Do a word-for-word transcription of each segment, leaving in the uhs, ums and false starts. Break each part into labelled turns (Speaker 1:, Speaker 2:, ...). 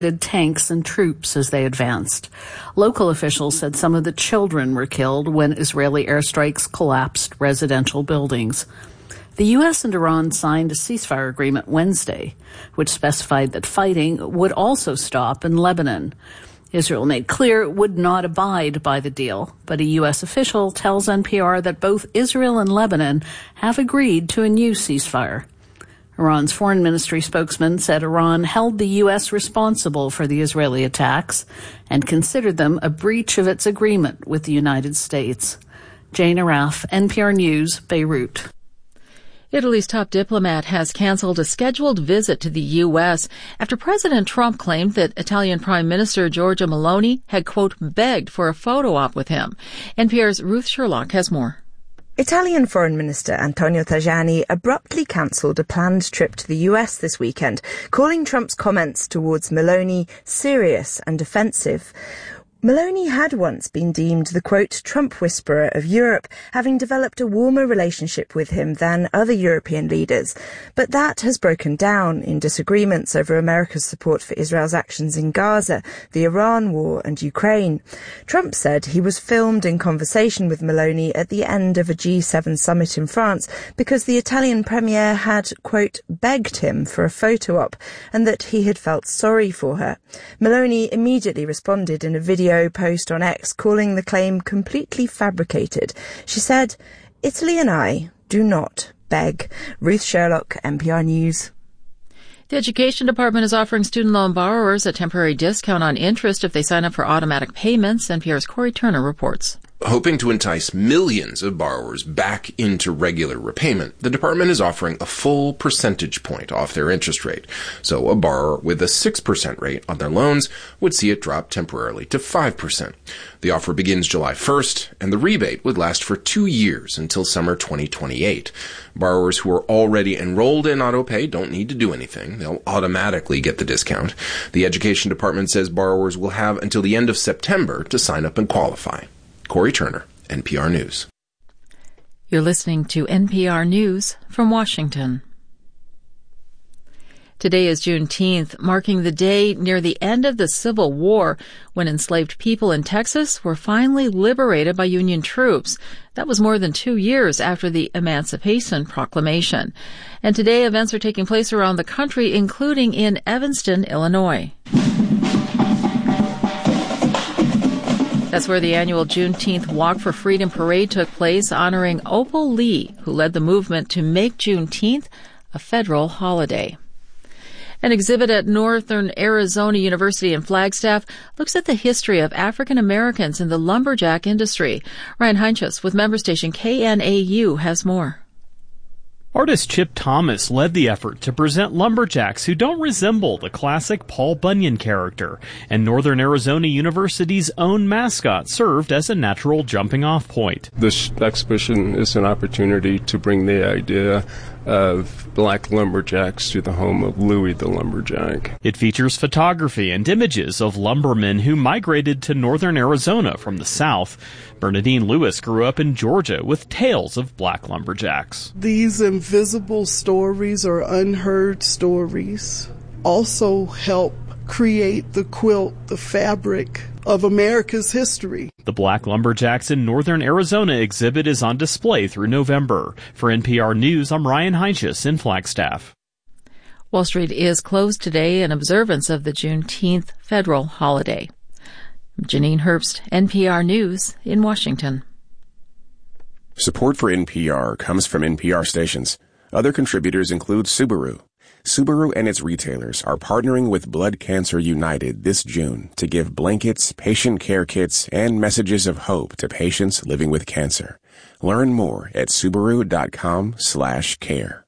Speaker 1: tanks and troops as they advanced. Local officials said some of the children were killed when Israeli airstrikes collapsed residential buildings. The U S and Iran signed a ceasefire agreement Wednesday, which specified that fighting would also stop in Lebanon. Israel made clear it would not abide by the deal, but a U S official tells N P R that both Israel and Lebanon have agreed to a new ceasefire. Iran's foreign ministry spokesman said Iran held the U S responsible for the Israeli attacks and considered them a breach of its agreement with the United States. Jane Araf, N P R News, Beirut.
Speaker 2: Italy's top diplomat has canceled a scheduled visit to the U S after President Trump claimed that Italian Prime Minister Giorgia Meloni had, quote, begged for a photo op with him. N P R's Ruth Sherlock has more.
Speaker 3: Italian Foreign Minister Antonio Tajani abruptly cancelled a planned trip to the U S this weekend, calling Trump's comments towards Meloni serious and offensive. Meloni had once been deemed the, quote, Trump whisperer of Europe, having developed a warmer relationship with him than other European leaders. But that has broken down in disagreements over America's support for Israel's actions in Gaza, the Iran war and Ukraine. Trump said he was filmed in conversation with Meloni at the end of a G seven summit in France because the Italian premier had, quote, begged him for a photo op and that he had felt sorry for her. Meloni immediately responded in a video post on X calling the claim completely fabricated. She said, Italy and I do not beg. Ruth Sherlock, N P R News.
Speaker 2: The Education Department is offering student loan borrowers a temporary discount on interest if they sign up for automatic payments. N P R's Corey Turner reports.
Speaker 4: Hoping to entice millions of borrowers back into regular repayment, the department is offering a full percentage point off their interest rate. So a borrower with a six percent rate on their loans would see it drop temporarily to five percent. The offer begins July first, and the rebate would last for two years until summer twenty twenty-eight. Borrowers who are already enrolled in AutoPay don't need to do anything. They'll automatically get the discount. The Education Department says borrowers will have until the end of September to sign up and qualify. Corey Turner, N P R News.
Speaker 2: You're listening to N P R News from Washington. Today is Juneteenth, marking the day near the end of the Civil War when enslaved people in Texas were finally liberated by Union troops. That was more than two years after the Emancipation Proclamation. And today events are taking place around the country, including in Evanston, Illinois. That's where the annual Juneteenth Walk for Freedom Parade took place, honoring Opal Lee, who led the movement to make Juneteenth a federal holiday. An exhibit at Northern Arizona University in Flagstaff looks at the history of African Americans in the lumberjack industry. Ryan Heinches with member station K N A U has more.
Speaker 5: Artist Chip Thomas led the effort to present lumberjacks who don't resemble the classic Paul Bunyan character, and Northern Arizona University's own mascot served as a natural jumping-off point.
Speaker 6: This exhibition is an opportunity to bring the idea of black lumberjacks to the home of Louis the Lumberjack.
Speaker 5: It features photography and images of lumbermen who migrated to northern Arizona from the south. Bernadine Lewis grew up in Georgia with tales of black lumberjacks.
Speaker 7: These invisible stories or unheard stories also help create the quilt, the fabric of America's history.
Speaker 5: The Black Lumberjacks in Northern Arizona exhibit is on display through November. For N P R News, I'm Ryan Heinches in Flagstaff.
Speaker 2: Wall Street is closed today in observance of the Juneteenth federal holiday. Janine Herbst, N P R News in Washington.
Speaker 8: Support for N P R comes from N P R stations. Other contributors include Subaru. Subaru and its retailers are partnering with Blood Cancer United this June to give blankets, patient care kits, and messages of hope to patients living with cancer. Learn more at Subaru.com slash care.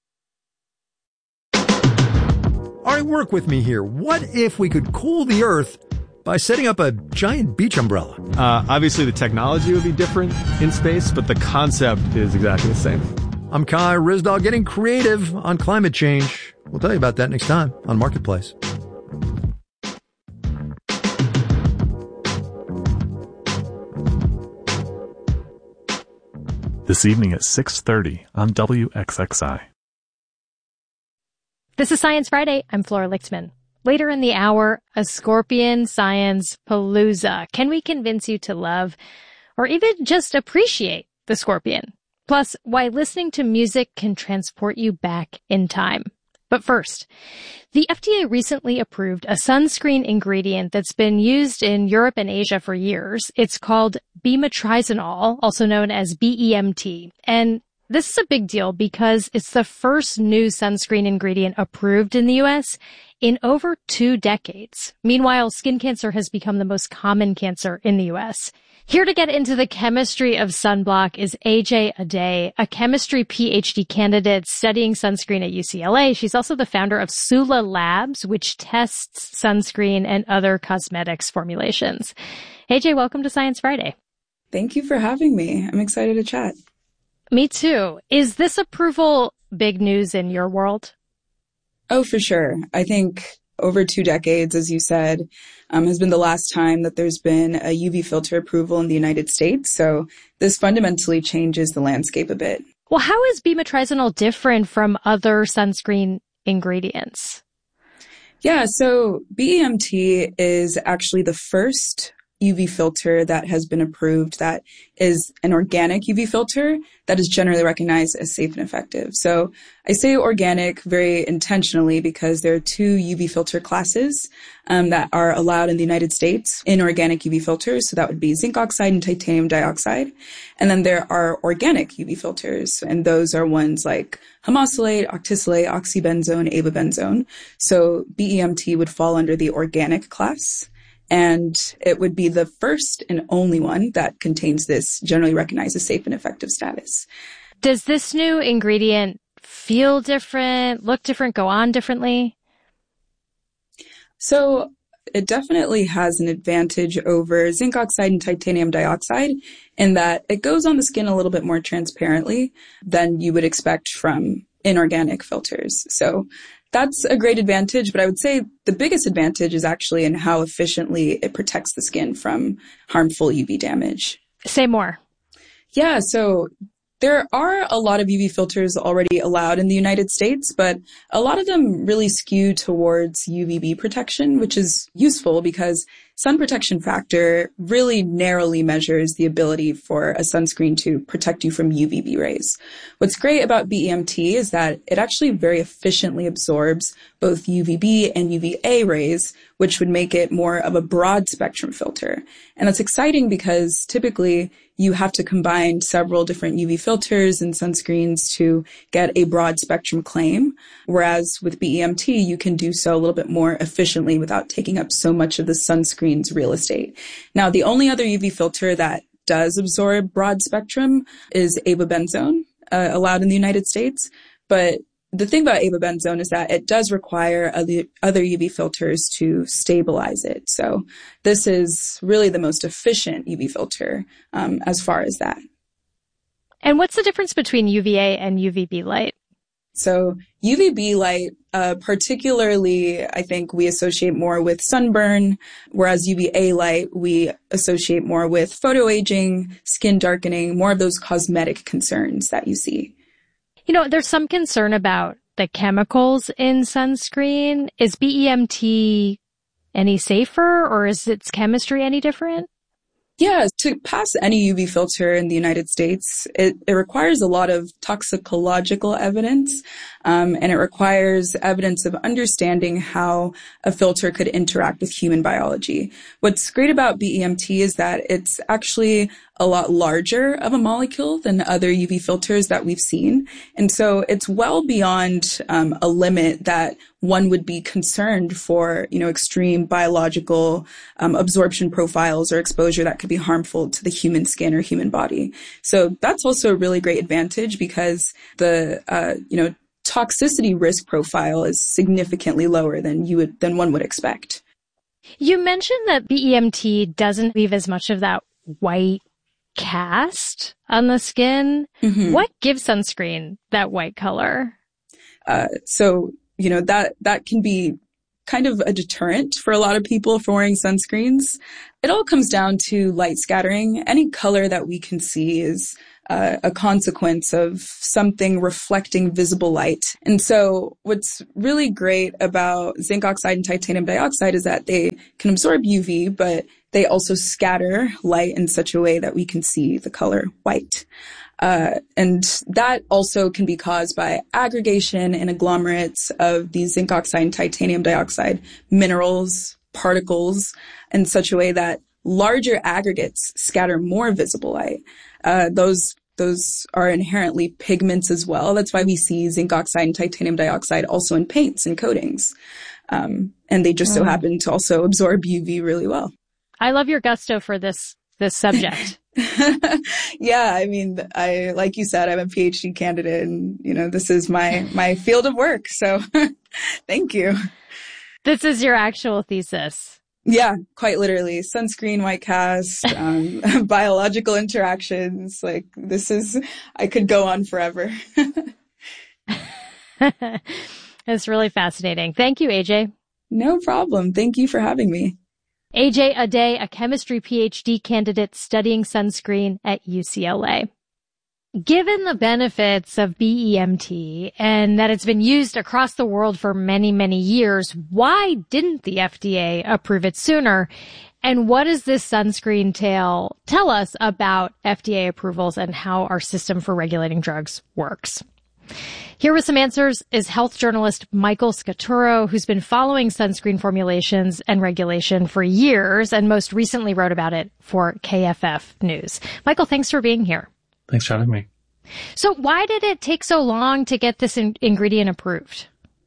Speaker 9: All right, work with me here. What if we could cool the Earth by setting up a giant beach umbrella?
Speaker 10: Uh, obviously, the technology would be different in space, but the concept is exactly the same.
Speaker 9: I'm Kai Ryssdal, getting creative on climate change. We'll tell you about that next time on Marketplace.
Speaker 11: This evening at six thirty on W X X I.
Speaker 12: This is Science Friday. I'm Flora Lichtman. Later in the hour, a scorpion science palooza. Can we convince you to love or even just appreciate the scorpion? Plus, why listening to music can transport you back in time. But first, the F D A recently approved a sunscreen ingredient that's been used in Europe and Asia for years. It's called bemetrizanol, also known as B E M T. And this is a big deal because it's the first new sunscreen ingredient approved in the U S in over two decades. Meanwhile, skin cancer has become the most common cancer in the U S. Here to get into the chemistry of sunblock is A J Aday, a chemistry P H D candidate studying sunscreen at U C L A. She's also the founder of Sula Labs, which tests sunscreen and other cosmetics formulations. A J, welcome to Science Friday.
Speaker 13: Thank you for having me. I'm excited to chat.
Speaker 12: Me too. Is this approval big news in your world?
Speaker 13: Oh, for sure. I think over two decades, as you said, um, has been the last time that there's been a U V filter approval in the United States. So this fundamentally changes the landscape a bit.
Speaker 12: Well, how is bemetrizanol different from other sunscreen ingredients?
Speaker 13: Yeah, so B E M T is actually the first U V filter that has been approved that is an organic U V filter that is generally recognized as safe and effective. So I say organic very intentionally because there are two U V filter classes um, that are allowed in the United States in organic U V filters. So that would be zinc oxide and titanium dioxide. And then there are organic U V filters, and those are ones like homosalate, octisalate, oxybenzone, avobenzone. So B E M T would fall under the organic class. And it would be the first and only one that contains this generally recognized as safe and effective status.
Speaker 12: Does this new ingredient feel different, look different, go on differently?
Speaker 13: So it definitely has an advantage over zinc oxide and titanium dioxide in that it goes on the skin a little bit more transparently than you would expect from inorganic filters. So that's a great advantage, but I would say the biggest advantage is actually in how efficiently it protects the skin from harmful U V damage.
Speaker 12: Say more.
Speaker 13: Yeah, so there are a lot of U V filters already allowed in the United States, but a lot of them really skew towards U V B protection, which is useful because sun protection factor really narrowly measures the ability for a sunscreen to protect you from U V B rays. What's great about B E M T is that it actually very efficiently absorbs both U V B and U V A rays, which would make it more of a broad spectrum filter. And that's exciting because typically you have to combine several different U V filters and sunscreens to get a broad spectrum claim, whereas with B E M T, you can do so a little bit more efficiently without taking up so much of the sunscreen's real estate. Now, the only other U V filter that does absorb broad spectrum is avobenzone, uh, allowed in the United States. But the thing about avobenzone is that it does require other, other U V filters to stabilize it. So this is really the most efficient U V filter um, as far as that.
Speaker 12: And what's the difference between U V A and U V B light?
Speaker 13: So U V B light, uh, particularly, I think we associate more with sunburn, whereas U V A light, we associate more with photoaging, skin darkening, more of those cosmetic concerns that you see.
Speaker 12: You know, there's some concern about the chemicals in sunscreen. Is B E M T any safer, or is its chemistry any different?
Speaker 13: Yeah, to pass any U V filter in the United States, it, it requires a lot of toxicological evidence, um, and it requires evidence of understanding how a filter could interact with human biology. What's great about B E M T is that it's actually a lot larger of a molecule than other U V filters that we've seen. And so it's well beyond um, a limit that one would be concerned for, you know, extreme biological um, absorption profiles or exposure that could be harmful to the human skin or human body. So that's also a really great advantage because the, uh, you know, toxicity risk profile is significantly lower than you would, than one would expect.
Speaker 12: You mentioned that B E M T doesn't leave as much of that white cast on the skin. Mm-hmm. What gives sunscreen that white color?
Speaker 13: Uh, so, you know, that, that can be kind of a deterrent for a lot of people for wearing sunscreens. It all comes down to light scattering. Any color that we can see is uh, a consequence of something reflecting visible light. And so what's really great about zinc oxide and titanium dioxide is that they can absorb U V, but they also scatter light in such a way that we can see the color white. Uh, and that also can be caused by aggregation and agglomerates of these zinc oxide and titanium dioxide minerals, particles, in such a way that larger aggregates scatter more visible light. Uh, those those are inherently pigments as well. That's why we see zinc oxide and titanium dioxide also in paints and coatings. Um, and they just mm. so happen to also absorb U V really well.
Speaker 12: I love your gusto for this this subject.
Speaker 13: Yeah, I mean, I like you said, I'm a PhD candidate, and you know, this is my my field of work. So, thank you.
Speaker 12: This is your actual thesis.
Speaker 13: Yeah, quite literally. Sunscreen, white cast, um, biological interactions. Like, this is, I could go on forever.
Speaker 12: It's really fascinating. Thank you, A J.
Speaker 13: No problem. Thank you for having me.
Speaker 12: A J Aday, a chemistry PhD candidate studying sunscreen at U C L A. Given the benefits of B E M T and that it's been used across the world for many, many years, why didn't the F D A approve it sooner? And what does this sunscreen tale tell us about F D A approvals and how our system for regulating drugs works? Here with some answers is health journalist Michael Scaturo, who's been following sunscreen formulations and regulation for years and most recently wrote about it for K F F News. Michael, thanks for being here.
Speaker 14: Thanks for having me.
Speaker 12: So why did it take so long to get this in- ingredient approved?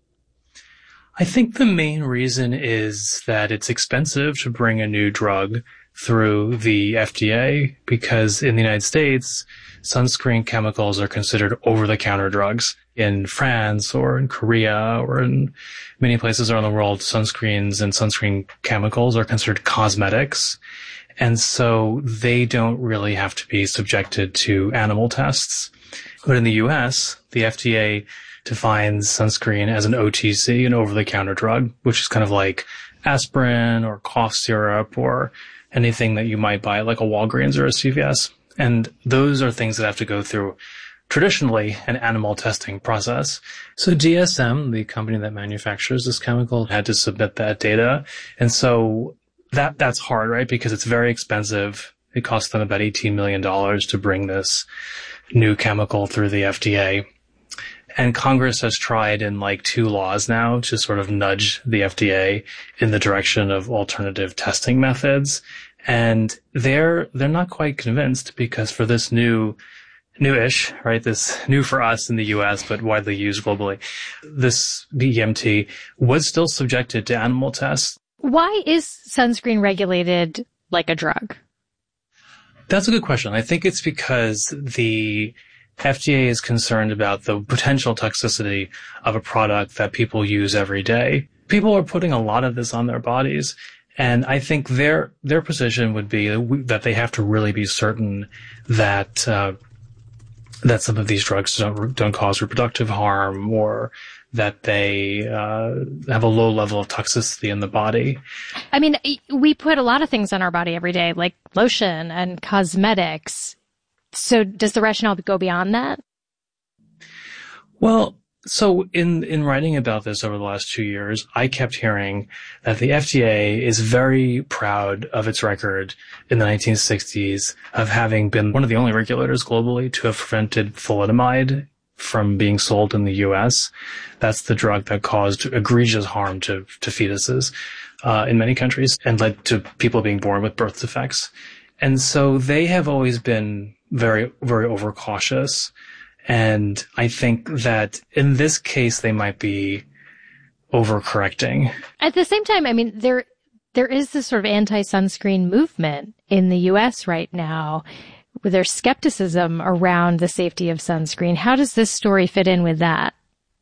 Speaker 14: I think the main reason is that it's expensive to bring a new drug through the F D A because in the United States, sunscreen chemicals are considered over-the-counter drugs. In France or in Korea or in many places around the world, sunscreens and sunscreen chemicals are considered cosmetics. And so they don't really have to be subjected to animal tests. But in the U S, the F D A defines sunscreen as an O T C, an over-the-counter drug, which is kind of like aspirin or cough syrup or anything that you might buy at like a Walgreens or a C V S. And those are things that have to go through traditionally an animal testing process. So D S M, the company that manufactures this chemical, had to submit that data. And so that that's hard, right? Because it's very expensive. It costs them about eighteen million dollars to bring this new chemical through the F D A. And Congress has tried in like two laws now to sort of nudge the F D A in the direction of alternative testing methods. And they're, they're not quite convinced because for this new, newish, right? This new for us in the U S, but widely used globally. This B E M T was still subjected to animal tests.
Speaker 12: Why is sunscreen regulated like a drug?
Speaker 14: That's a good question. I think it's because the F D A is concerned about the potential toxicity of a product that people use every day. People are putting a lot of this on their bodies. And I think their, their position would be that they have to really be certain that, uh, that some of these drugs don't, don't cause reproductive harm or that they, uh, have a low level of toxicity in the body.
Speaker 12: I mean, we put a lot of things on our body every day, like lotion and cosmetics. So does the rationale go beyond that?
Speaker 14: Well, so in, in writing about this over the last two years, I kept hearing that the F D A is very proud of its record in the nineteen sixties of having been one of the only regulators globally to have prevented thalidomide from being sold in the U S. That's the drug that caused egregious harm to, to fetuses, uh, in many countries and led to people being born with birth defects. And so they have always been very, very overcautious. And I think that in this case, they might be overcorrecting.
Speaker 12: At the same time, I mean, there, there is this sort of anti-sunscreen movement in the U S right now. There's skepticism around the safety of sunscreen. How does this story fit in with that?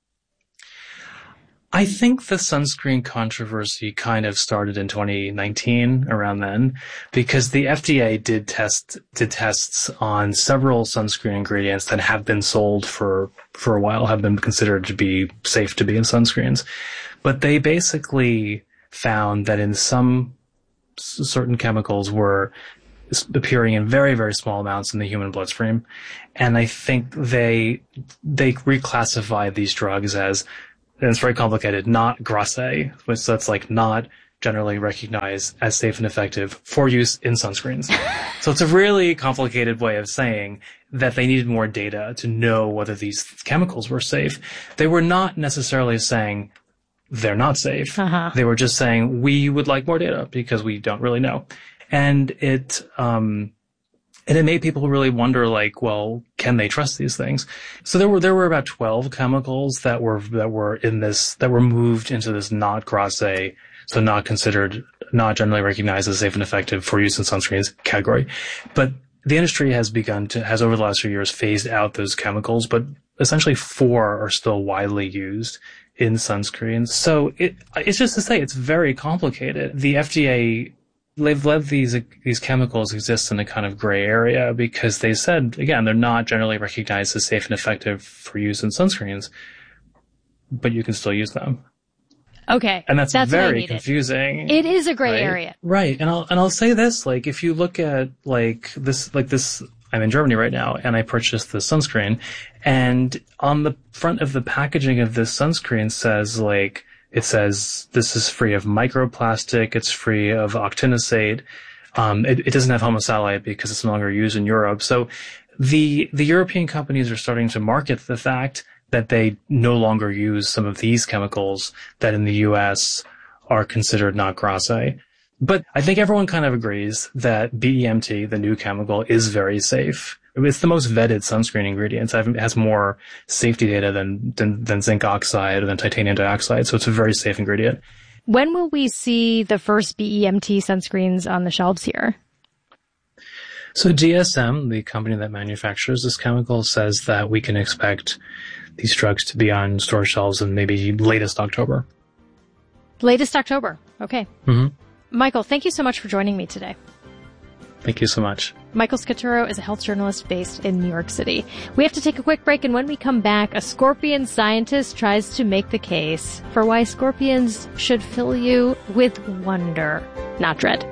Speaker 14: I think the sunscreen controversy kind of started in twenty nineteen, around then, because the F D A did test, did tests on several sunscreen ingredients that have been sold for, for a while, have been considered to be safe to be in sunscreens. But they basically found that in some certain chemicals were appearing in very, very small amounts in the human bloodstream. And I think they, they reclassify these drugs as, and it's very complicated, not grasse, which that's like not generally recognized as safe and effective for use in sunscreens. So it's a really complicated way of saying that they needed more data to know whether these chemicals were safe. They were not necessarily saying they're not safe. Uh-huh. They were just saying we would like more data because we don't really know. And it, um, and it made people really wonder, like, well, can they trust these things? So there were, there were about twelve chemicals that were, that were in this, that were moved into this not grasse, so not considered, not generally recognized as safe and effective for use in sunscreens category. But the industry has begun to, has over the last few years phased out those chemicals, but essentially four are still widely used in sunscreens. So it, it's just to say it's very complicated. The F D A, they've let these, these chemicals exist in a kind of gray area because they said, again, they're not generally recognized as safe and effective for use in sunscreens, but you can still use them.
Speaker 12: Okay.
Speaker 14: And that's,
Speaker 12: that's
Speaker 14: very confusing.
Speaker 12: It is a gray
Speaker 14: right?
Speaker 12: area.
Speaker 14: Right. And I'll, and I'll say this, like, if you look at, like, this, like this, I'm in Germany right now, and I purchased this sunscreen, and on the front of the packaging of this sunscreen says, like, it says, this is free of microplastic, it's free of octinosate, um, it, it doesn't have homosalite because it's no longer used in Europe. So the, the European companies are starting to market the fact that they no longer use some of these chemicals that in the U S are considered not grasse. But I think everyone kind of agrees that B E M T, the new chemical, is very safe. It's the most vetted sunscreen ingredient. It has more safety data than, than, than zinc oxide or than titanium dioxide. So it's a very safe ingredient.
Speaker 12: When will we see the first B E M T sunscreens on the shelves here?
Speaker 14: So D S M, the company that manufactures this chemical, says that we can expect these drugs to be on store shelves in maybe latest October.
Speaker 12: Latest October. Okay.
Speaker 14: Mm-hmm.
Speaker 12: Michael, thank you so much for joining me today.
Speaker 14: Thank you so much.
Speaker 12: Michael Scaturo is a health journalist based in New York City. We have to take a quick break, and when we come back, a scorpion scientist tries to make the case for why scorpions should fill you with wonder, not dread.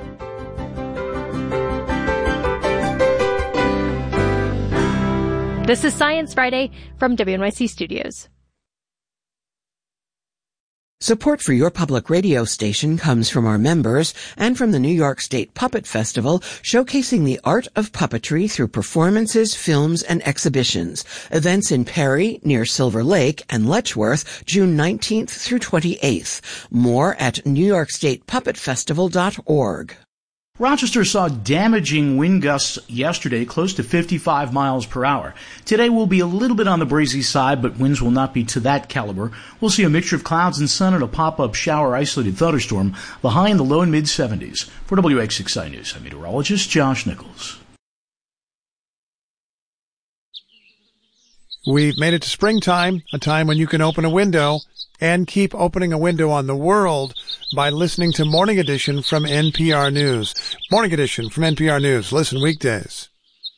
Speaker 12: This is Science Friday from W N Y C Studios.
Speaker 15: Support for your public radio station comes from our members and from the New York State Puppet Festival, showcasing the art of puppetry through performances, films, and exhibitions. Events in Perry, near Silver Lake, and Letchworth, June nineteenth through twenty-eighth. More at new york state puppet festival dot org.
Speaker 16: Rochester saw damaging wind gusts yesterday, close to fifty-five miles per hour. Today will be a little bit on the breezy side, but winds will not be to that caliber. We'll see a mixture of clouds and sun and a pop-up shower isolated thunderstorm, the high in the low and mid seventies. For W X six I News, I'm meteorologist Josh Nichols.
Speaker 17: We've made it to springtime, a time when you can open a window and keep opening a window on the world by listening to Morning Edition from N P R News. Morning Edition from N P R News. Listen weekdays.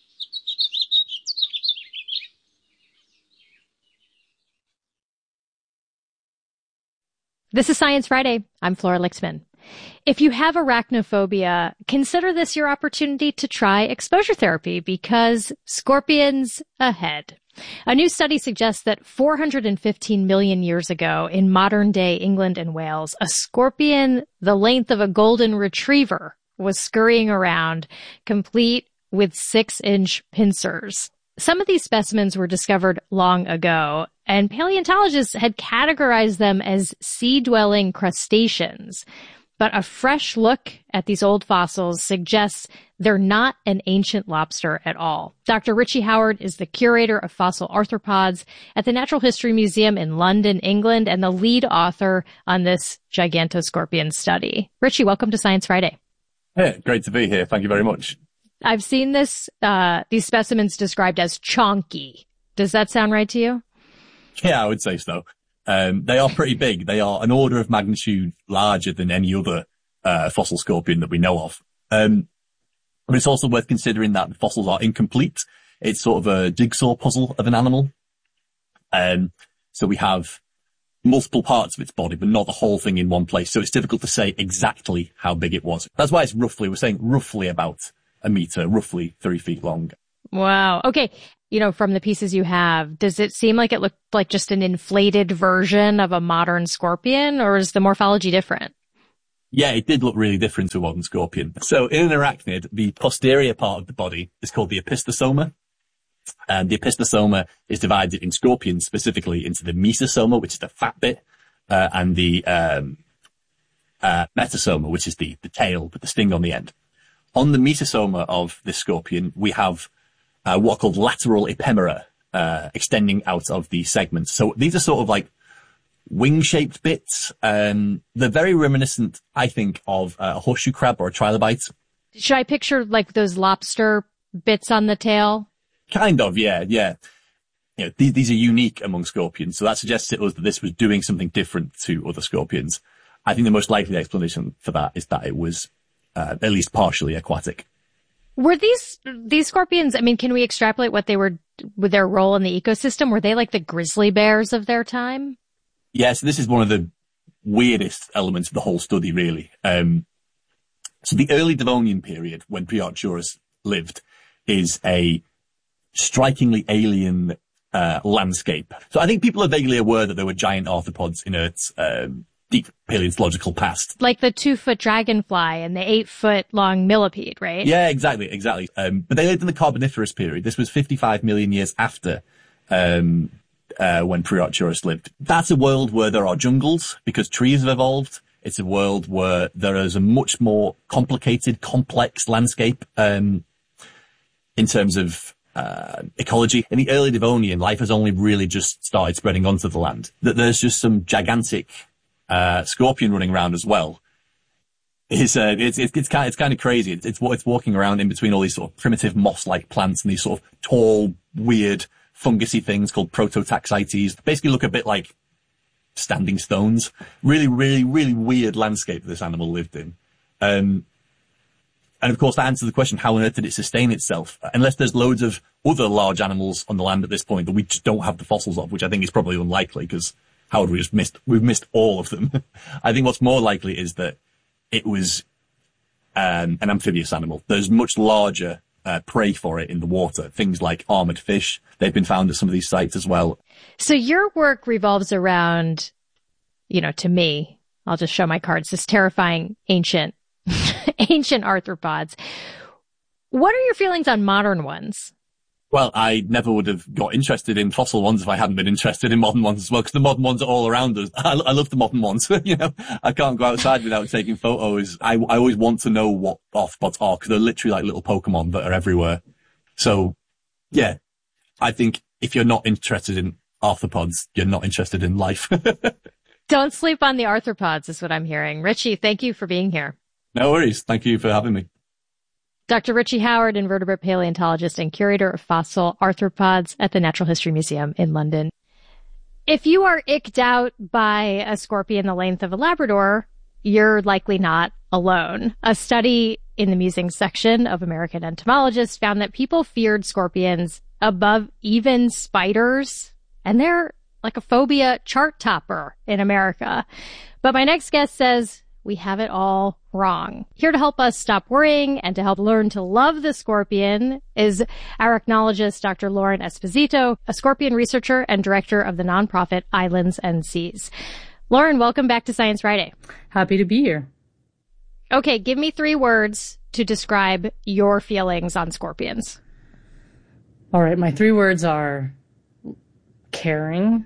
Speaker 12: This is Science Friday. I'm Flora Lixman. If you have arachnophobia, consider this your opportunity to try exposure therapy because scorpions ahead. A new study suggests that four hundred fifteen million years ago in modern-day England and Wales, a scorpion the length of a golden retriever was scurrying around, complete with six-inch pincers. Some of these specimens were discovered long ago, and paleontologists had categorized them as sea-dwelling crustaceans. But a fresh look at these old fossils suggests they're not an ancient lobster at all. Doctor Richie Howard is the curator of fossil arthropods at the Natural History Museum in London, England, and the lead author on this gigantoscorpion study. Richie, welcome to Science Friday.
Speaker 18: Hey, great to be here. Thank you very much.
Speaker 12: I've seen this, uh, these specimens described as chonky. Does that sound right to you?
Speaker 18: Yeah, I would say so. Um, they are pretty big. They are an order of magnitude larger than any other uh, fossil scorpion that we know of. Um, but it's also worth considering that the fossils are incomplete. It's sort of a jigsaw puzzle of an animal. Um, so we have multiple parts of its body, but not the whole thing in one place. So it's difficult to say exactly how big it was. That's why it's roughly, we're saying roughly about a meter, roughly three feet long.
Speaker 12: Wow. Okay. You know, from the pieces you have, does it seem like it looked like just an inflated version of a modern scorpion, or is the morphology different?
Speaker 18: Yeah, it did look really different to a modern scorpion. So in an arachnid, the posterior part of the body is called the opistosoma. And the opistosoma is divided in scorpions specifically into the mesosoma, which is the fat bit, uh, and the um, uh, metosoma, which is the, the tail with the sting on the end. On the mesosoma of this scorpion, we have uh, what are called lateral epimera uh, extending out of the segments. So these are sort of like wing-shaped bits. Um, they're very reminiscent, I think, of uh, a horseshoe crab or a trilobite.
Speaker 12: Should I picture like those lobster bits on the tail?
Speaker 18: Kind of, yeah, yeah. You know, these, these are unique among scorpions, so that suggests to us that this was doing something different to other scorpions. I think the most likely explanation for that is that it was uh, at least partially aquatic.
Speaker 12: Were these these scorpions, I mean, can we extrapolate what they were with their role in the ecosystem? Were they like the grizzly bears of their time?
Speaker 18: Yeah, so this is one of the weirdest elements of the whole study, really. Um, so the early Devonian period, when Priarchurus lived, is a strikingly alien uh, landscape. So I think people are vaguely aware that there were giant arthropods in Earth's um, deep paleontological past.
Speaker 12: Like the two-foot dragonfly and the eight-foot-long millipede, right?
Speaker 18: Yeah, exactly, exactly. Um, but they lived in the Carboniferous period. This was fifty-five million years after um, uh, when Priarchurus lived. That's a world where there are jungles because trees have evolved. It's a world where there is a much more complicated, complex landscape um, in terms of uh, ecology. In the early Devonian, life has only really just started spreading onto the land. That there's just some gigantic uh, scorpion running around as well. It's, uh, it's, it's, it's kind of, it's kind of crazy. It's, it's, it's walking around in between all these sort of primitive moss-like plants and these sort of tall, weird, fungusy things called prototaxites. Basically look a bit like standing stones. Really, really, really weird landscape this animal lived in. Um, and of course that answers the question, how on earth did it sustain itself? Unless there's loads of other large animals on the land at this point that we just don't have the fossils of, which I think is probably unlikely because how would we just missed, we've missed all of them. I think what's more likely is that it was um, an amphibious animal. There's much larger uh, prey for it in the water. Things like armored fish. They've been found at some of these sites as well.
Speaker 12: So your work revolves around, you know, to me, I'll just show my cards, this terrifying ancient, ancient arthropods. What are your feelings on modern ones?
Speaker 18: Well, I never would have got interested in fossil ones if I hadn't been interested in modern ones as well, because the modern ones are all around us. I, I love the modern ones. You know, I can't go outside without taking photos. I, I always want to know what arthropods are, because they're literally like little Pokemon that are everywhere. So, yeah, I think if you're not interested in arthropods, you're not interested in life.
Speaker 12: Don't sleep on the arthropods is what I'm hearing. Richie, thank you for being here.
Speaker 18: No worries. Thank you for having me.
Speaker 12: Doctor Richie Howard, invertebrate paleontologist and curator of fossil arthropods at the Natural History Museum in London. If you are icked out by a scorpion the length of a Labrador, you're likely not alone. A study in the musings section of American Entomologists found that people feared scorpions above even spiders, and they're like a phobia chart topper in America. But my next guest says we have it all wrong. Here to help us stop worrying and to help learn to love the scorpion is arachnologist Doctor Lauren Esposito, a scorpion researcher and director of the nonprofit Islands and Seas. Lauren, welcome back to Science Friday.
Speaker 19: Happy to be here.
Speaker 12: Okay, give me three words to describe your feelings on scorpions.
Speaker 19: All right, my three words are caring,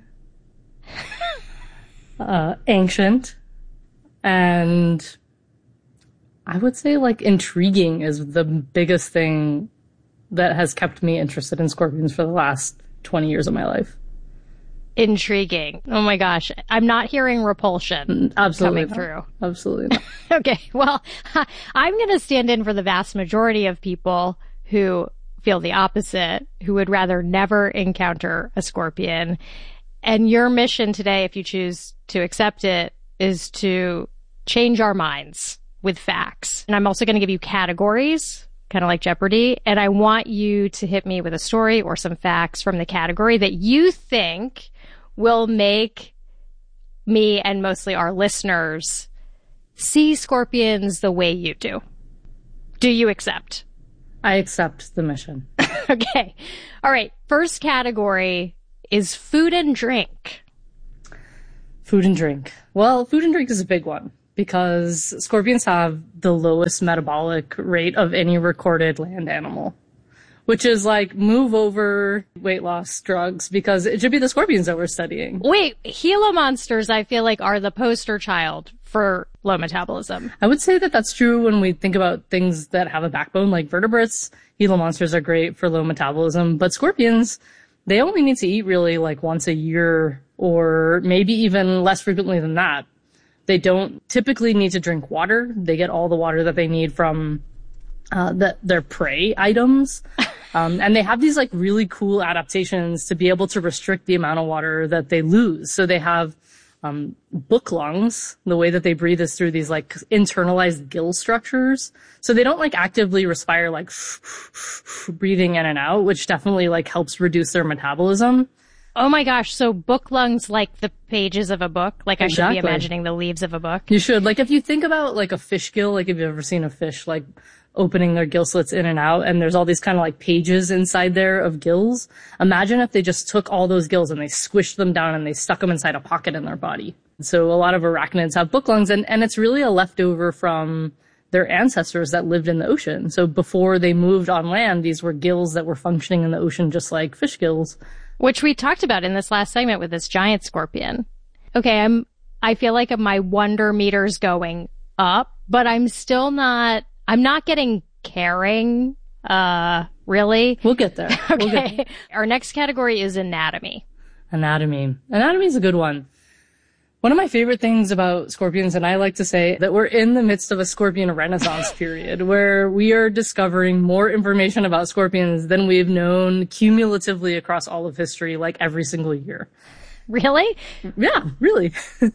Speaker 19: uh, ancient, and I would say like intriguing is the biggest thing that has kept me interested in scorpions for the last twenty years of my life.
Speaker 12: Intriguing. Oh my gosh. I'm not hearing repulsion
Speaker 19: Absolutely
Speaker 12: coming
Speaker 19: not.
Speaker 12: through.
Speaker 19: Absolutely not.
Speaker 12: Okay. Well, I'm going to stand in for the vast majority of people who feel the opposite, who would rather never encounter a scorpion. And your mission today, if you choose to accept it, is to change our minds with facts. And I'm also going to give you categories, kind of like Jeopardy. And I want you to hit me with a story or some facts from the category that you think will make me and mostly our listeners see scorpions the way you do. Do you accept?
Speaker 19: I accept the mission.
Speaker 12: Okay. All right. First category is food and drink.
Speaker 19: Food and drink. Well, food and drink is a big one because scorpions have the lowest metabolic rate of any recorded land animal, which is like move over weight loss drugs because it should be the scorpions that we're studying.
Speaker 12: Wait, Gila monsters, I feel like, are the poster child for low metabolism.
Speaker 19: I would say that that's true when we think about things that have a backbone like vertebrates. Gila monsters are great for low metabolism, but scorpions, they only need to eat really like once a year or maybe even less frequently than that. They don't typically need to drink water. They get all the water that they need from uh, the, their prey items. Um, and they have these like really cool adaptations to be able to restrict the amount of water that they lose. So they have um, book lungs. The way that they breathe is through these like internalized gill structures. So they don't like actively respire like breathing in and out, which definitely like helps reduce their metabolism.
Speaker 12: Oh my gosh, so book lungs like the pages of a book? Like I
Speaker 19: Exactly.
Speaker 12: should be imagining the leaves of a book?
Speaker 19: You should. Like if you think about like a fish gill, like if you've ever seen a fish like opening their gill slits in and out and there's all these kind of like pages inside there of gills. Imagine if they just took all those gills and they squished them down and they stuck them inside a pocket in their body. So a lot of arachnids have book lungs and, and it's really a leftover from their ancestors that lived in the ocean. So before they moved on land, these were gills that were functioning in the ocean just like fish gills.
Speaker 12: Which we talked about in this last segment with this giant scorpion. Okay, I'm, I feel like my wonder meter's going up, but I'm still not, I'm not getting caring, uh, really.
Speaker 19: We'll get there.
Speaker 12: Okay.
Speaker 19: We'll get there.
Speaker 12: Our next category is anatomy.
Speaker 19: Anatomy. Anatomy is a good one. One of my favorite things about scorpions, and I like to say that we're in the midst of a scorpion renaissance period where we are discovering more information about scorpions than we've known cumulatively across all of history, like every single year.
Speaker 12: Really?
Speaker 19: Yeah, really.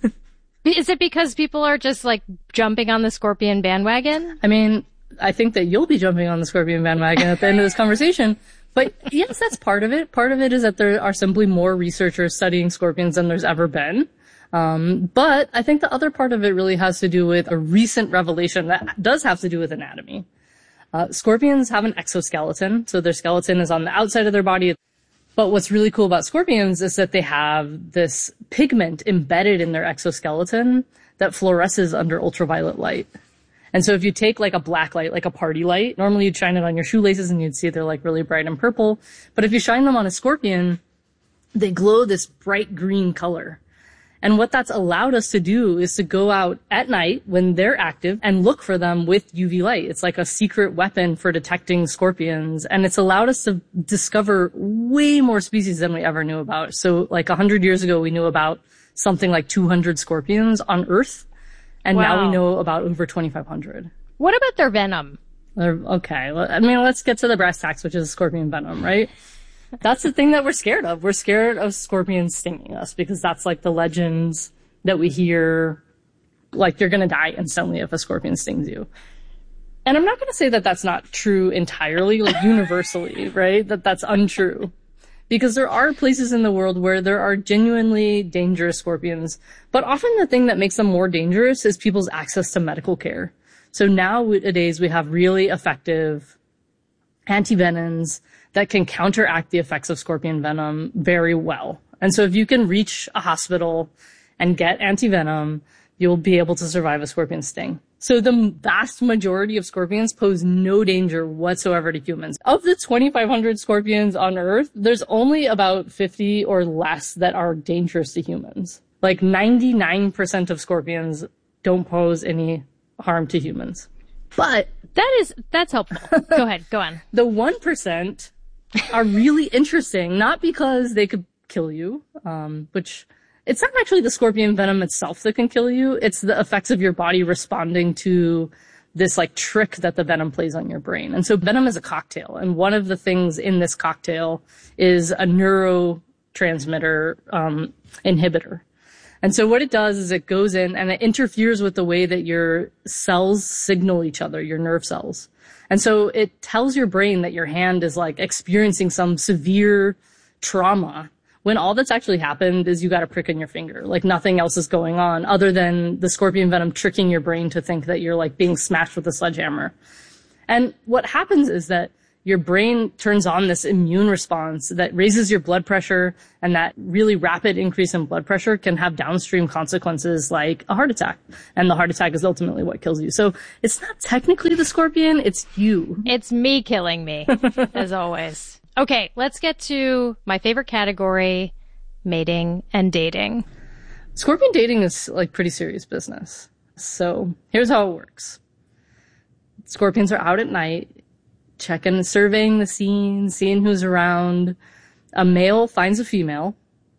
Speaker 12: Is it because people are just like jumping on the scorpion bandwagon?
Speaker 19: I mean, I think that you'll be jumping on the scorpion bandwagon at the end of this conversation. But yes, that's part of it. Part of it is that there are simply more researchers studying scorpions than there's ever been. Um, but I think the other part of it really has to do with a recent revelation that does have to do with anatomy. Uh, scorpions have an exoskeleton, so their skeleton is on the outside of their body. But what's really cool about scorpions is that they have this pigment embedded in their exoskeleton that fluoresces under ultraviolet light. And so if you take like a black light, like a party light, normally you'd shine it on your shoelaces and you'd see they're like really bright and purple. But if you shine them on a scorpion, they glow this bright green color. And what that's allowed us to do is to go out at night when they're active and look for them with U V light. It's like a secret weapon for detecting scorpions. And it's allowed us to discover way more species than we ever knew about. So like a hundred years ago, we knew about something like two hundred scorpions on Earth. And
Speaker 12: Wow.
Speaker 19: now we know about over twenty-five hundred.
Speaker 12: What about their venom?
Speaker 19: They're, okay. I mean, let's get to the brass tacks, which is scorpion venom, right? That's the thing that we're scared of. We're scared of scorpions stinging us because that's like the legends that we hear, like you're going to die instantly if a scorpion stings you. And I'm not going to say that that's not true entirely, like universally, right? That that's untrue. Because there are places in the world where there are genuinely dangerous scorpions. But often the thing that makes them more dangerous is people's access to medical care. So nowadays we have really effective antivenoms that can counteract the effects of scorpion venom very well. And so if you can reach a hospital and get antivenom, you'll be able to survive a scorpion sting. So the vast majority of scorpions pose no danger whatsoever to humans. Of the twenty-five hundred scorpions on Earth, there's only about fifty or less that are dangerous to humans. Like ninety-nine percent of scorpions don't pose any harm to humans. But
Speaker 12: that is, that's helpful. Go ahead, go on.
Speaker 19: The one percent are really interesting, not because they could kill you, um, which it's not actually the scorpion venom itself that can kill you. It's the effects of your body responding to this like trick that the venom plays on your brain. And so venom is a cocktail. And one of the things in this cocktail is a neurotransmitter, um, inhibitor. And so what it does is it goes in and it interferes with the way that your cells signal each other, your nerve cells. And so it tells your brain that your hand is like experiencing some severe trauma when all that's actually happened is you got a prick in your finger. Like nothing else is going on other than the scorpion venom tricking your brain to think that you're like being smashed with a sledgehammer. And what happens is that your brain turns on this immune response that raises your blood pressure, and that really rapid increase in blood pressure can have downstream consequences like a heart attack. And the heart attack is ultimately what kills you. So it's not technically the scorpion, it's you.
Speaker 12: It's me killing me, as always. Okay, let's get to my favorite category, mating and dating.
Speaker 19: Scorpion dating is like pretty serious business. So here's how it works. Scorpions are out at night, checking, surveying the scene, seeing who's around. A male finds a female.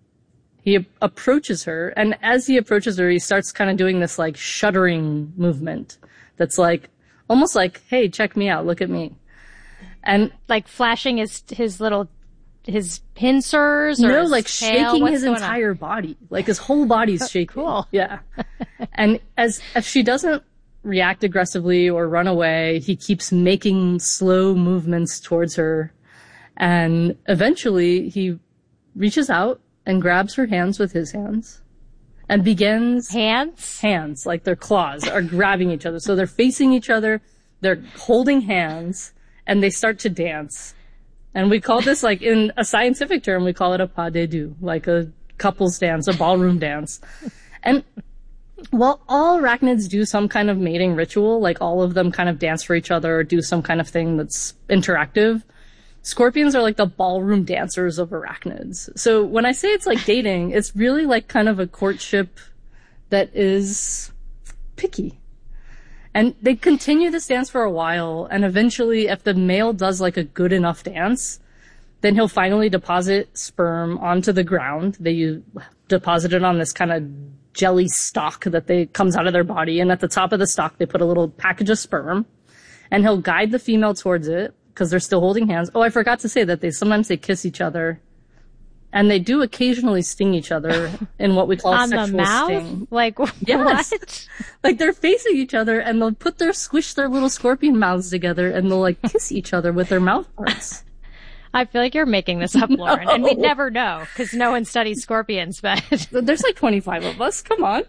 Speaker 19: He a- approaches her, and as he approaches her, he starts kind of doing this like shuddering movement that's like, almost like, hey, check me out, look at me. And
Speaker 12: like flashing his, his little, his pincers or
Speaker 19: no,
Speaker 12: his
Speaker 19: like
Speaker 12: tail?
Speaker 19: shaking
Speaker 12: What's
Speaker 19: his
Speaker 12: going
Speaker 19: entire
Speaker 12: on?
Speaker 19: body. Like his whole body's shaking.
Speaker 12: Cool.
Speaker 19: Yeah. And as, if she doesn't react aggressively or run away, he keeps making slow movements towards her. And eventually he reaches out and grabs her hands with his hands and begins
Speaker 12: hands,
Speaker 19: hands, like their claws are grabbing each other. So they're facing each other. They're holding hands and they start to dance. And we call this, like in a scientific term, we call it a pas de deux, like a couples dance, a ballroom dance. And while all arachnids do some kind of mating ritual, like all of them kind of dance for each other or do some kind of thing that's interactive, scorpions are like the ballroom dancers of arachnids. So when I say it's like dating, it's really like kind of a courtship that is picky. And they continue this dance for a while, and eventually if the male does like a good enough dance, then he'll finally deposit sperm onto the ground. They use, deposit it on this kind of jelly stalk that they comes out of their body, and at the top of the stalk they put a little package of sperm, and he'll guide the female towards it because they're still holding hands. Oh, I forgot to say that they sometimes they kiss each other, and they do occasionally sting each other in what we call
Speaker 12: on
Speaker 19: sexual
Speaker 12: the mouth?
Speaker 19: sting.
Speaker 12: Like
Speaker 19: Yes.
Speaker 12: what?
Speaker 19: Like they're facing each other and they'll put their squish their little scorpion mouths together and they'll like kiss each other with their mouth parts.
Speaker 12: I feel like you're making this up, Lauren,
Speaker 19: No.
Speaker 12: and we'd never know because no one studies scorpions. But
Speaker 19: there's like twenty-five of us. Come on.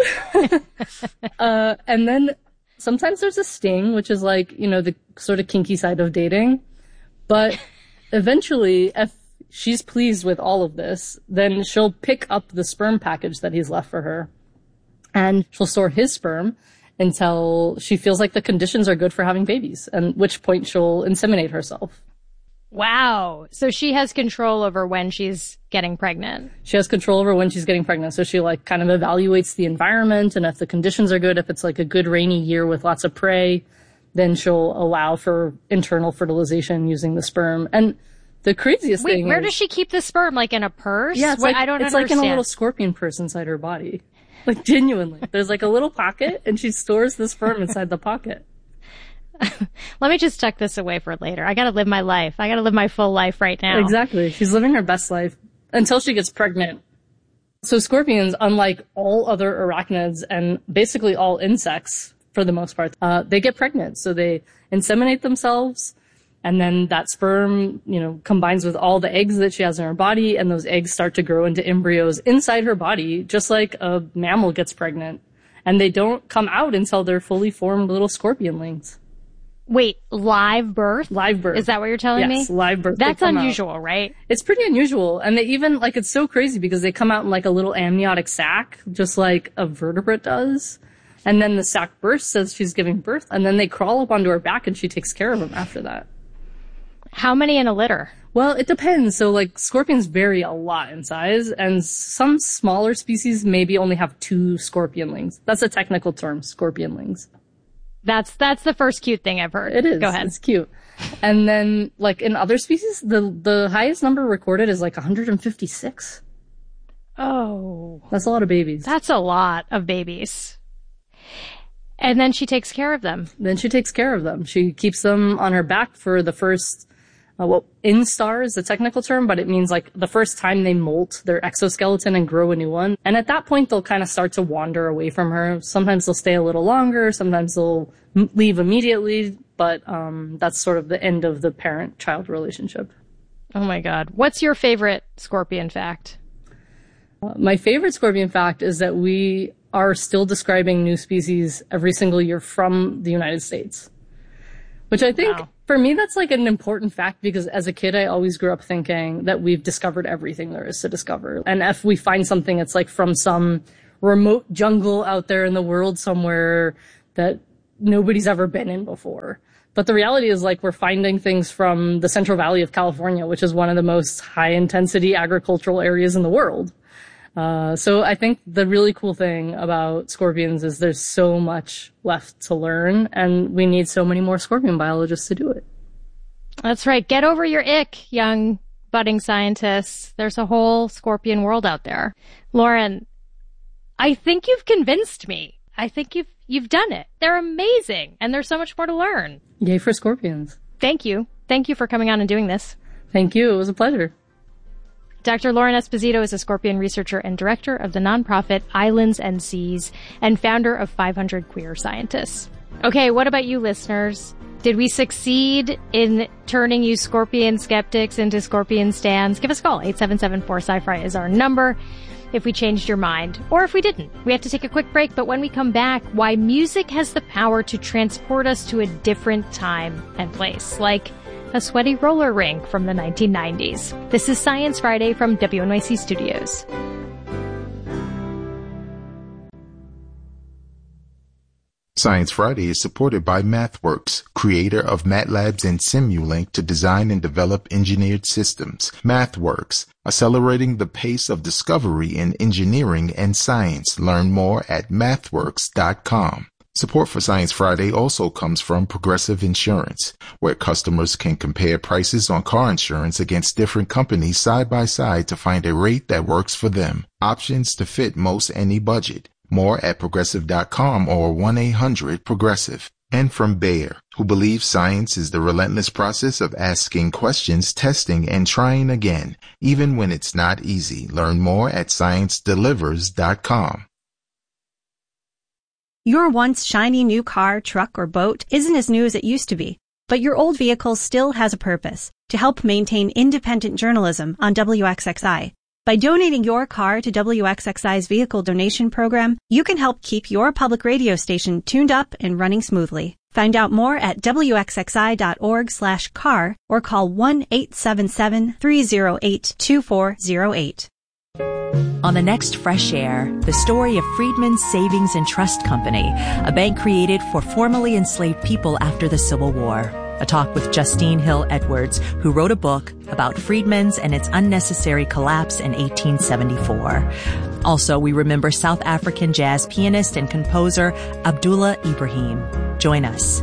Speaker 19: uh, and then sometimes there's a sting, which is like, you know, the sort of kinky side of dating. But eventually, if she's pleased with all of this, then she'll pick up the sperm package that he's left for her, and she'll store his sperm until she feels like the conditions are good for having babies, at which point she'll inseminate herself.
Speaker 12: wow, so she has control over when she's getting pregnant.
Speaker 19: She has control over when she's getting pregnant, so she like kind of evaluates the environment, and if the conditions are good, if it's like a good rainy year with lots of prey, then she'll allow for internal fertilization using the sperm. And the craziest
Speaker 12: Wait,
Speaker 19: thing
Speaker 12: where
Speaker 19: is,
Speaker 12: does she keep the sperm? Like in a purse?
Speaker 19: yeah, it's
Speaker 12: Wait,
Speaker 19: like,
Speaker 12: I don't
Speaker 19: it's
Speaker 12: understand.
Speaker 19: like in a little scorpion purse inside her body. Like genuinely. There's like a little pocket and she stores the sperm inside the pocket.
Speaker 12: Let me just tuck this away for later. I gotta live my life. I gotta live my full life right now.
Speaker 19: Exactly. She's living her best life until she gets pregnant. So scorpions, unlike all other arachnids and basically all insects for the most part, uh, they get pregnant. So they inseminate themselves, and then that sperm, you know, combines with all the eggs that she has in her body, and those eggs start to grow into embryos inside her body, just like a mammal gets pregnant. And they don't come out until they're fully formed little scorpionlings.
Speaker 12: Wait, live birth?
Speaker 19: Live birth.
Speaker 12: Is that what you're telling me?
Speaker 19: Yes, live birth.
Speaker 12: That's
Speaker 19: They come out.
Speaker 12: unusual, right?
Speaker 19: It's pretty unusual. And they even, like, it's so crazy because they come out in like a little amniotic sac, just like a vertebrate does. And then the sac bursts as she's giving birth, and then they crawl up onto her back and she takes care of them after that.
Speaker 12: How many in a litter?
Speaker 19: Well, it depends. So, like, scorpions vary a lot in size, and some smaller species maybe only have two scorpionlings. That's a technical term, scorpionlings.
Speaker 12: That's that's the first cute thing I've heard.
Speaker 19: It is.
Speaker 12: Go ahead.
Speaker 19: It's cute. And then, like, in other species, the the highest number recorded is like one hundred fifty-six.
Speaker 12: Oh.
Speaker 19: That's a lot of babies.
Speaker 12: That's a lot of babies. And then she takes care of them.
Speaker 19: Then she takes care of them. She keeps them on her back for the first, uh, well, instar is the technical term, but it means like the first time they molt their exoskeleton and grow a new one. And at that point, they'll kind of start to wander away from her. Sometimes they'll stay a little longer. Sometimes they'll m- leave immediately. But um, that's sort of the end of the parent-child relationship.
Speaker 12: Oh my God. What's your favorite scorpion fact?
Speaker 19: Uh, my favorite scorpion fact is that we are still describing new species every single year from the United States, Which I think,
Speaker 12: Wow.
Speaker 19: for me, that's like an important fact because as a kid, I always grew up thinking that we've discovered everything there is to discover. And if we find something, it's like from some remote jungle out there in the world somewhere that nobody's ever been in before. But the reality is, like, we're finding things from the Central Valley of California, which is one of the most high-intensity agricultural areas in the world. Uh, so I think the really cool thing about scorpions is there's so much left to learn, and we need so many more scorpion biologists to do it.
Speaker 12: That's right. Get over your ick, young budding scientists. There's a whole scorpion world out there. Lauren, I think you've convinced me. I think you've you've done it. They're amazing, and there's so much more to learn.
Speaker 19: Yay for scorpions.
Speaker 12: Thank you. Thank you for coming on and doing this.
Speaker 19: Thank you. It was a pleasure.
Speaker 12: Doctor Lauren Esposito is a scorpion researcher and director of the nonprofit Islands and Seas and founder of five hundred Queer Scientists. Okay, what about you listeners? Did we succeed in turning you scorpion skeptics into scorpion stans? Give us a call. eight seven seven four sci fi is our number. If we changed your mind, or if we didn't. We have to take a quick break, but when we come back, why music has the power to transport us to a different time and place, like a sweaty roller rink from the nineteen nineties. This is Science Friday from W N Y C Studios.
Speaker 20: Science Friday is supported by MathWorks, creator of MATLabs and Simulink to design and develop engineered systems. MathWorks, accelerating the pace of discovery in engineering and science. Learn more at mathworks dot com. Support for Science Friday also comes from Progressive Insurance, where customers can compare prices on car insurance against different companies side by side to find a rate that works for them. Options to fit most any budget. More at progressive dot com or one eight hundred progressive. And from Bayer, who believes science is the relentless process of asking questions, testing, and trying again, even when it's not easy. Learn more at science delivers dot com.
Speaker 21: Your once shiny new car, truck, or boat isn't as new as it used to be, but your old vehicle still has a purpose: to help maintain independent journalism on W X X I. By donating your car to W X X I's vehicle donation program, you can help keep your public radio station tuned up and running smoothly. Find out more at W X X I dot org slash car or call one eight seven seven, three oh eight, two four oh eight.
Speaker 22: On the next Fresh Air, the story of Freedmen's Savings and Trust Company, a bank created for formerly enslaved people after the Civil War. A talk with Justine Hill Edwards, who wrote a book about Freedmen's and its unnecessary collapse in eighteen seventy-four. Also, we remember South African jazz pianist and composer Abdullah Ibrahim. Join us.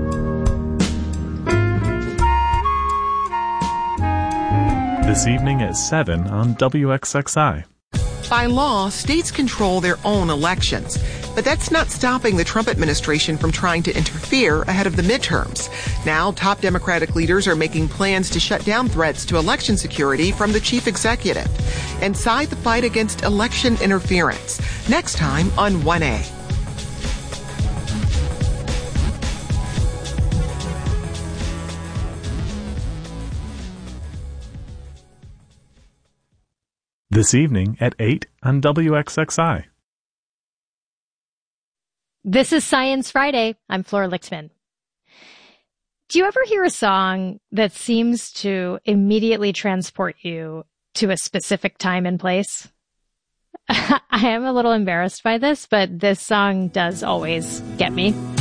Speaker 11: This evening at seven on W X X I.
Speaker 15: By law, states control their own elections. But that's not stopping the Trump administration from trying to interfere ahead of the midterms. Now, top Democratic leaders are making plans to shut down threats to election security from the chief executive. Inside the fight against election interference. Next time on one A.
Speaker 11: This evening at eight on W X X I.
Speaker 12: This is Science Friday. I'm Flora Lichtman. Do you ever hear a song that seems to immediately transport you to a specific time and place? I am a little embarrassed by this, but this song does always get me.